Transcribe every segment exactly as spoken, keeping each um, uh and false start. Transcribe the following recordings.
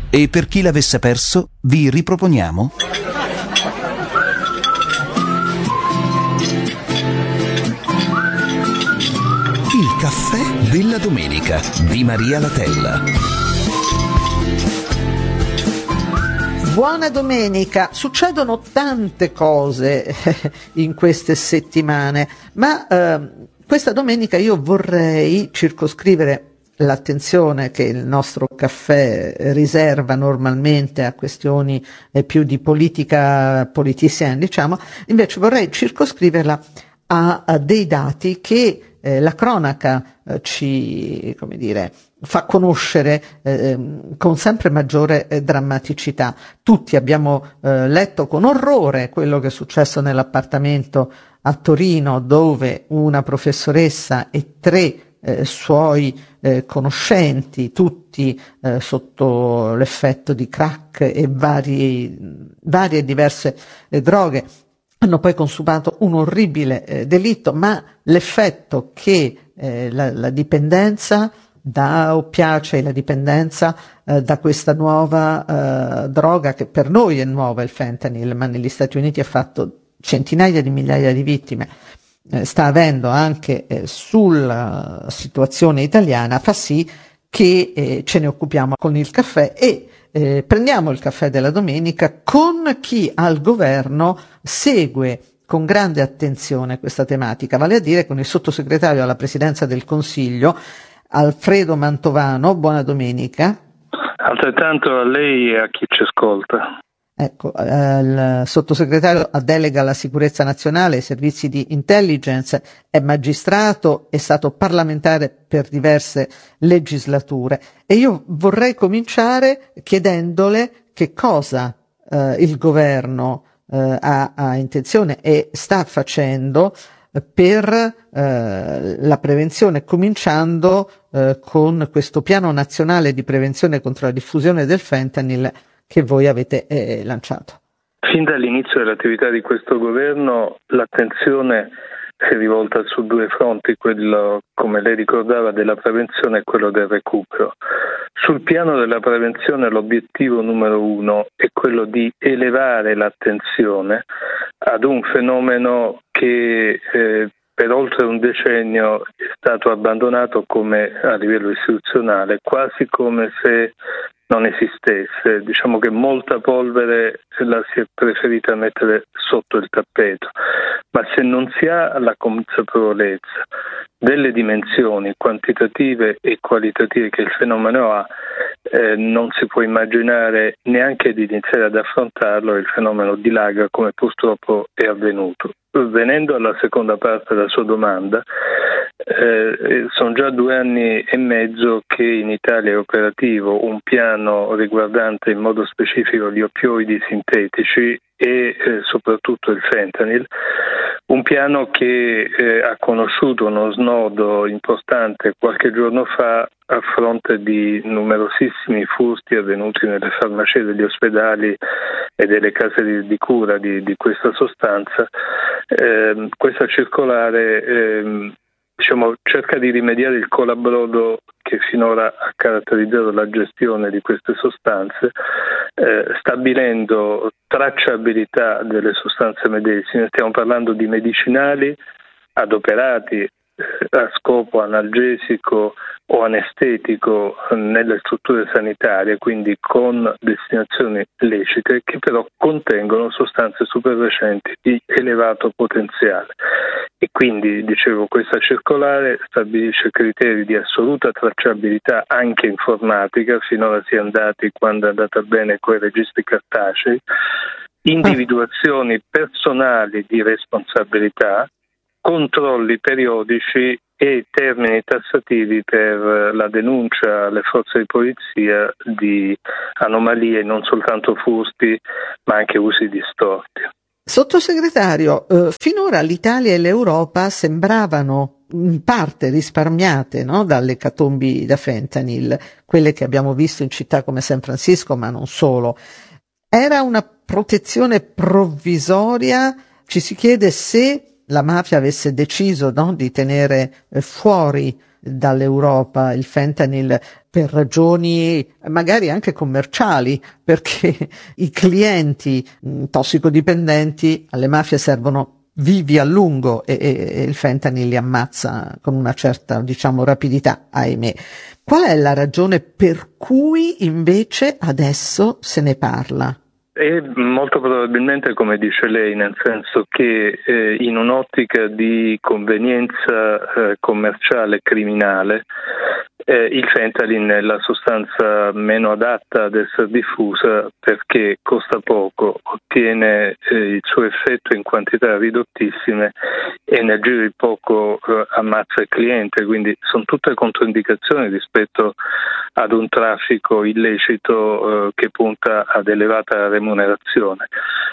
E per chi l'avesse perso, vi riproponiamo il caffè della domenica di Maria Latella. Buona domenica. Succedono tante cose in queste settimane, ma eh, questa domenica io vorrei circoscrivere l'attenzione che il nostro caffè riserva normalmente a questioni eh, più di politica politiciana, diciamo, invece vorrei circoscriverla a, a dei dati che eh, la cronaca eh, ci, come dire, fa conoscere eh, con sempre maggiore eh, drammaticità. Tutti abbiamo eh, letto con orrore quello che è successo nell'appartamento a Torino, dove una professoressa e tre Eh, suoi eh, conoscenti, tutti eh, sotto l'effetto di crack e vari, varie diverse eh, droghe, hanno poi consumato un orribile eh, delitto, ma l'effetto che eh, la, la dipendenza da oppiacei, la dipendenza eh, da questa nuova eh, droga, che per noi è nuova, il fentanyl, ma negli Stati Uniti ha fatto centinaia di migliaia di vittime, Eh, sta avendo anche eh, sulla situazione italiana, fa sì che eh, ce ne occupiamo con il caffè e eh, prendiamo il caffè della domenica con chi al governo segue con grande attenzione questa tematica, vale a dire con il sottosegretario alla Presidenza del Consiglio Alfredo Mantovano. Buona domenica. Altrettanto a lei e a chi ci ascolta. Ecco, eh, il sottosegretario a delega alla sicurezza nazionale e ai servizi di intelligence, è magistrato, è stato parlamentare per diverse legislature, e io vorrei cominciare chiedendole che cosa eh, il governo eh, ha, ha intenzione e sta facendo per eh, la prevenzione, cominciando eh, con questo piano nazionale di prevenzione contro la diffusione del fentanyl che voi avete eh, lanciato. Fin dall'inizio dell'attività di questo governo l'attenzione si è rivolta su due fronti, quello, come lei ricordava, della prevenzione e quello del recupero. Sul piano della prevenzione l'obiettivo numero uno è quello di elevare l'attenzione ad un fenomeno che eh, per oltre un decennio è stato abbandonato come a livello istituzionale, quasi come se non esistesse. Diciamo che molta polvere la si è preferita mettere sotto il tappeto, ma se non si ha la consapevolezza delle dimensioni quantitative e qualitative che il fenomeno ha, eh, non si può immaginare neanche di iniziare ad affrontarlo e il fenomeno dilaga come purtroppo è avvenuto. Venendo alla seconda parte della sua domanda, eh, sono già due anni e mezzo che in Italia è operativo un piano riguardante in modo specifico gli oppioidi sintetici e eh, soprattutto il fentanyl, un piano che eh, ha conosciuto uno snodo importante qualche giorno fa a fronte di numerosissimi furti avvenuti nelle farmacie degli ospedali e delle case di, di cura di, di questa sostanza. Eh, questa circolare eh, diciamo, cerca di rimediare il colabrodo che finora ha caratterizzato la gestione di queste sostanze, eh, stabilendo tracciabilità delle sostanze medesime. Stiamo parlando di medicinali adoperati eh, a scopo analgesico o anestetico nelle strutture sanitarie, quindi con destinazioni lecite, che però contengono sostanze superrecenti di elevato potenziale. E quindi, dicevo, questa circolare stabilisce criteri di assoluta tracciabilità anche informatica, finora si è andati, quando è andata bene, con i registri cartacei, individuazioni personali di responsabilità, controlli periodici e termini tassativi per la denuncia alle forze di polizia di anomalie, non soltanto furti, ma anche usi distorti. Sottosegretario, eh, finora l'Italia e l'Europa sembravano in parte risparmiate, no, dalle catombi da fentanyl, quelle che abbiamo visto in città come San Francisco, ma non solo. Era una protezione provvisoria? Ci si chiede se la mafia avesse deciso, no, di tenere eh, fuori dall'Europa il fentanyl per ragioni magari anche commerciali, perché i clienti mh, tossicodipendenti alle mafie servono vivi a lungo e, e, e il fentanyl li ammazza con una certa, diciamo, rapidità, ahimè. Qual è la ragione per cui invece adesso se ne parla? E molto probabilmente, come dice lei, nel senso che eh, in un'ottica di convenienza eh, commerciale criminale, eh, il fentanyl è la sostanza meno adatta ad essere diffusa perché costa poco, ottiene eh, il suo effetto in quantità ridottissime e nel giro di poco eh, ammazza il cliente, quindi sono tutte controindicazioni rispetto ad un traffico illecito eh, che punta ad elevata remunerazione.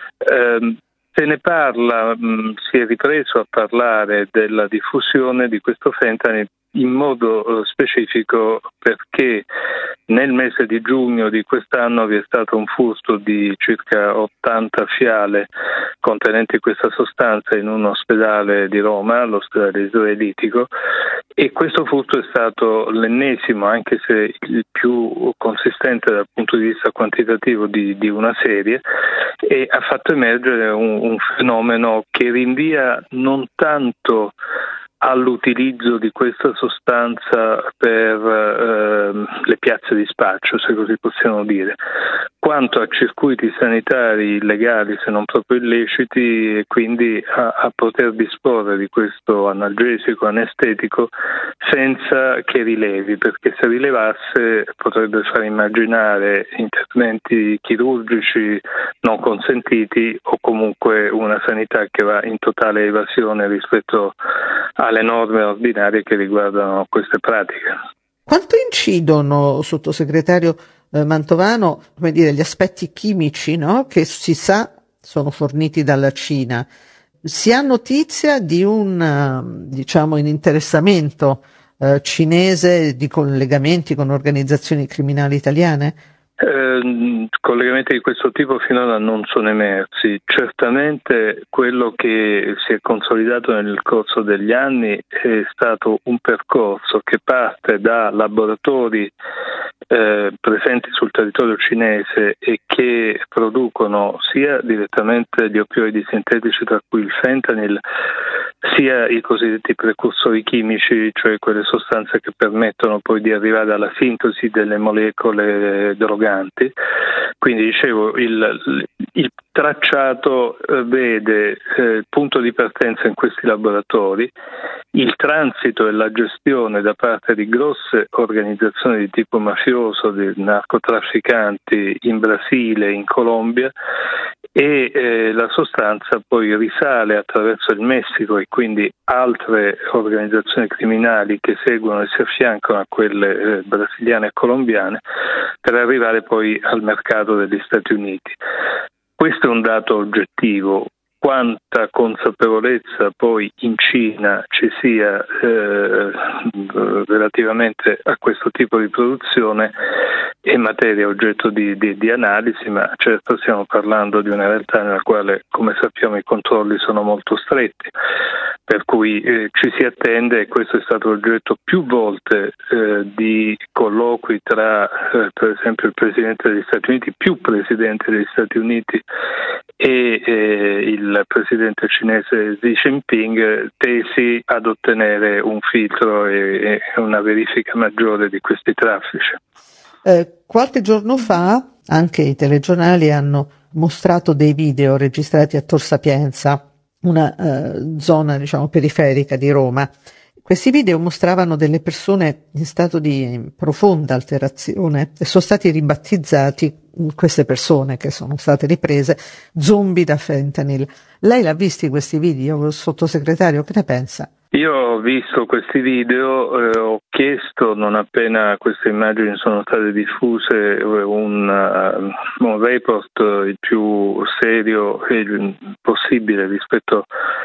Eh, se ne parla, mh, si è ripreso a parlare della diffusione di questo fentanyl in modo eh, specifico perché nel mese di giugno di quest'anno vi è stato un furto di circa ottanta fiale contenenti questa sostanza in un ospedale di Roma, l'ospedale israelitico, e questo furto è stato l'ennesimo, anche se il più consistente dal punto di vista quantitativo di, di una serie, e ha fatto emergere un, un fenomeno che rinvia non tanto all'utilizzo di questa sostanza per eh, le piazze di spaccio, se così possiamo dire, quanto a circuiti sanitari illegali, se non proprio illeciti, e quindi a, a poter disporre di questo analgesico anestetico senza che rilevi, perché se rilevasse potrebbe far immaginare interventi chirurgici non consentiti o comunque una sanità che va in totale evasione rispetto alle norme ordinarie che riguardano queste pratiche. Quanto incidono, sottosegretario eh, Mantovano, come dire, gli aspetti chimici, no? Che si sa sono forniti dalla Cina? Si ha notizia di un, diciamo, un interessamento eh, cinese, di collegamenti con organizzazioni criminali italiane? Eh, collegamenti di questo tipo finora non sono emersi. Certamente quello che si è consolidato nel corso degli anni è stato un percorso che parte da laboratori eh, presenti sul territorio cinese e che producono sia direttamente gli oppioidi sintetici, tra cui il fentanyl, sia i cosiddetti precursori chimici, cioè quelle sostanze che permettono poi di arrivare alla sintesi delle molecole droganti. Quindi dicevo, il, il tracciato vede eh, il punto di partenza in questi laboratori, il transito e la gestione da parte di grosse organizzazioni di tipo mafioso, di narcotrafficanti in Brasile, in Colombia, e eh, la sostanza poi risale attraverso il Messico e quindi altre organizzazioni criminali che seguono e si affiancano a quelle eh, brasiliane e colombiane per arrivare poi al mercato degli Stati Uniti. Questo è un dato oggettivo. Quanta consapevolezza poi in Cina ci sia eh, relativamente a questo tipo di produzione è materia oggetto di, di, di analisi, ma certo stiamo parlando di una realtà nella quale, come sappiamo, i controlli sono molto stretti, per cui eh, ci si attende, e questo è stato oggetto più volte eh, di colloqui tra eh, per esempio il Presidente degli Stati Uniti, più Presidente degli Stati Uniti e eh, il Presidente cinese Xi Jinping, tesi ad ottenere un filtro e, e una verifica maggiore di questi traffici. Eh, qualche giorno fa anche i telegiornali hanno mostrato dei video registrati a Tor Sapienza, una eh, zona, diciamo, periferica di Roma. Questi video mostravano delle persone in stato di profonda alterazione e sono stati ribattezzati, queste persone che sono state riprese, zombie da fentanyl. Lei l'ha visti questi video, sottosegretario? Che ne pensa? Io ho visto questi video, eh, ho chiesto, non appena queste immagini sono state diffuse, un, uh, un report il più serio possibile rispetto